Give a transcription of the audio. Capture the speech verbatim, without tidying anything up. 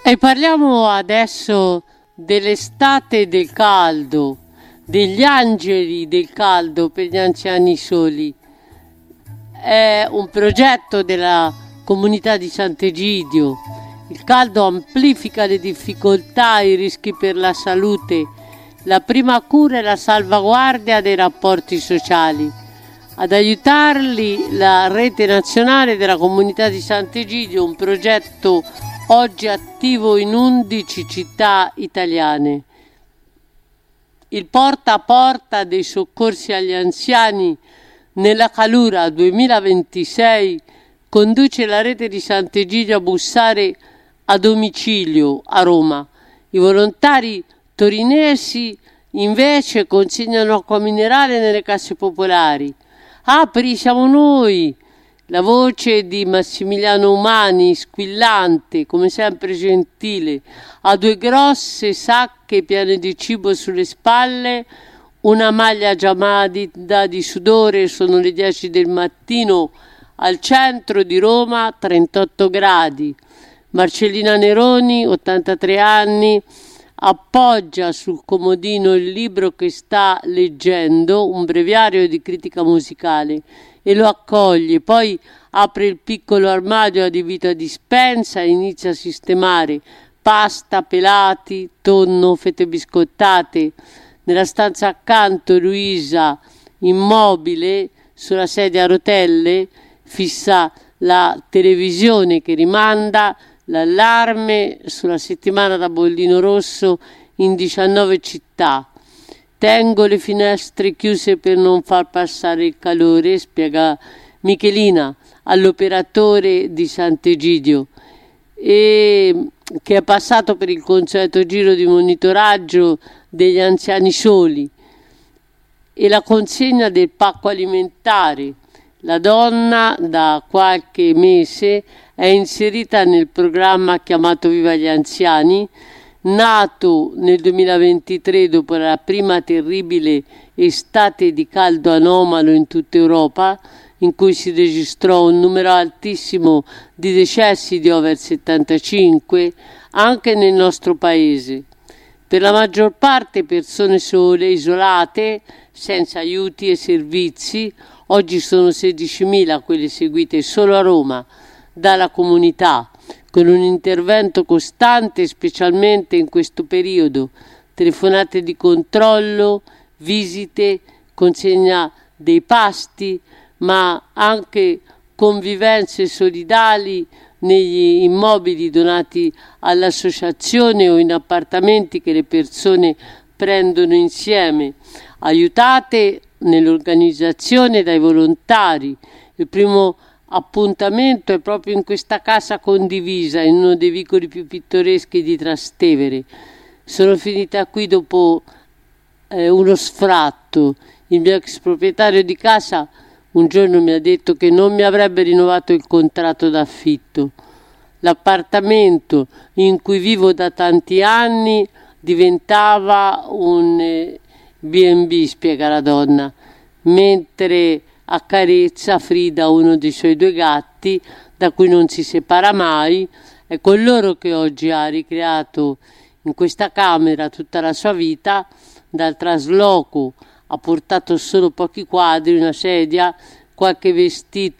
E parliamo adesso dell'estate del caldo, degli angeli del caldo per gli anziani soli. È un progetto della comunità di Sant'Egidio. Il caldo amplifica le difficoltà e i rischi per la salute. La prima cura è la salvaguardia dei rapporti sociali. Ad aiutarli la Rete Nazionale della Comunità di Sant'Egidio, un progetto oggi attivo in undici città italiane. Il porta a porta dei soccorsi agli anziani nella Calura duemilaventisei conduce la Rete di Sant'Egidio a bussare a domicilio a Roma. I volontari torinesi invece consegnano acqua minerale nelle casse popolari. Apri, siamo noi! La voce di Massimiliano Umani, squillante, come sempre gentile, ha due grosse sacche piene di cibo sulle spalle, una maglia giamada di sudore, sono le dieci del mattino, al centro di Roma, trentotto gradi. Marcellina Neroni, ottantatré anni, appoggia sul comodino il libro che sta leggendo, un breviario di critica musicale, e lo accoglie. Poi apre il piccolo armadio adibito a dispensa e inizia a sistemare pasta, pelati, tonno, fette biscottate. Nella stanza accanto Luisa, immobile sulla sedia a rotelle, fissa la televisione che rimanda l'allarme sulla settimana da bollino rosso in diciannove città. Tengo le finestre chiuse per non far passare il calore, spiega Michelina all'operatore di Sant'Egidio, e che è passato per il consueto giro di monitoraggio degli anziani soli e la consegna del pacco alimentare. La donna da qualche mese è inserita nel programma chiamato Viva gli Anziani, nato nel duemilaventitré dopo la prima terribile estate di caldo anomalo in tutta Europa, in cui si registrò un numero altissimo di decessi di over settantacinque, anche nel nostro paese. Per la maggior parte persone sole, isolate, senza aiuti e servizi. Oggi sono sedicimila quelle seguite solo a Roma dalla comunità, con un intervento costante, specialmente in questo periodo, telefonate di controllo, visite, consegna dei pasti, ma anche convivenze solidali negli immobili donati all'associazione o in appartamenti che le persone prendono insieme, aiutate nell'organizzazione dai volontari. Il primo appuntamento è proprio in questa casa condivisa, in uno dei vicoli più pittoreschi di Trastevere. Sono finita qui dopo eh, uno sfratto. Il mio ex proprietario di casa un giorno mi ha detto che non mi avrebbe rinnovato il contratto d'affitto. L'appartamento in cui vivo da tanti anni diventava un eh, bi e bi, spiega la donna, mentre accarezza Frida, uno dei suoi due gatti, da cui non si separa mai. È con loro che oggi ha ricreato in questa camera tutta la sua vita. Dal trasloco ha portato solo pochi quadri, una sedia, qualche vestito